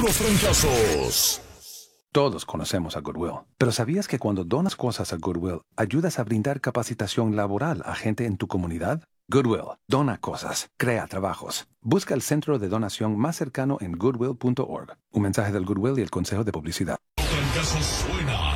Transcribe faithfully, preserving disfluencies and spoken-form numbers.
los trancazos. Todos conocemos a Goodwill, pero ¿sabías que cuando donas cosas a Goodwill, ayudas a brindar capacitación laboral a gente en tu comunidad? Goodwill, dona cosas, crea trabajos. Busca el centro de donación más cercano en goodwill punto org. Un mensaje del Goodwill y el Consejo de Publicidad. Los trancazos suenan